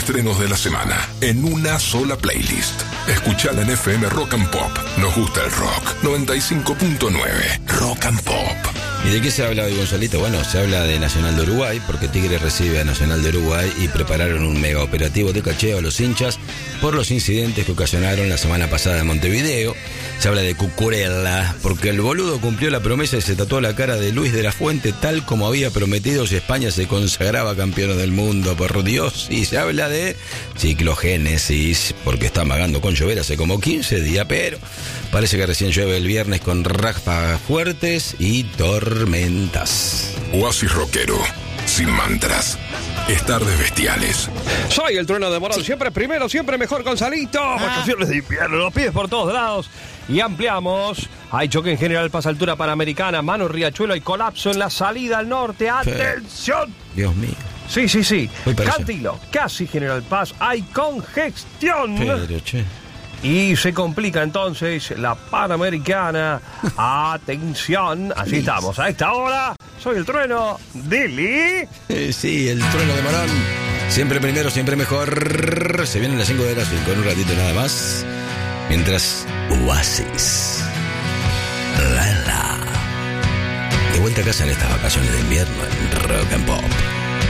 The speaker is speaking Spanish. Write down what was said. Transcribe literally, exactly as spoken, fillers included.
estrenos de la semana en una sola playlist. Escuchala en F M Rock and Pop. Nos gusta el rock. noventa y cinco punto nueve Rock and Pop. ¿Y de qué se habla hoy, Gonzalito? Bueno, se habla de Nacional de Uruguay, porque Tigre recibe a Nacional de Uruguay y prepararon un mega operativo de cacheo a los hinchas por los incidentes que ocasionaron la semana pasada en Montevideo. Se habla de Cucurella, porque el boludo cumplió la promesa y se tatuó la cara de Luis de la Fuente tal como había prometido si España se consagraba campeón del mundo, por Dios. Y se habla de ciclogénesis, porque está amagando con llover hace como quince días, pero parece que recién llueve el viernes con ráfagas fuertes y tormentas. Oasis rockero, sin mantras. Es tardes bestiales. Soy el trueno de Morón, sí. Siempre primero, siempre mejor, Gonzalito. Ah. Vacaciones de invierno, los pies por todos lados. Y ampliamos. Hay choque en General Paz, altura panamericana, Mano Riachuelo, hay colapso en la salida al norte. ¡Atención! Dios mío. Sí, sí, sí. Cantilo, casi General Paz, hay congestión. Pero, che. Y se complica entonces la Panamericana. Atención, así estamos. A esta hora, soy el trueno, Dili. Eh, sí, el trueno de Morón. Siempre primero, siempre mejor. Se vienen las cinco de las cinco en un ratito nada más. Mientras, Oasis. La, la. De vuelta a casa en estas vacaciones de invierno en Rock and Pop.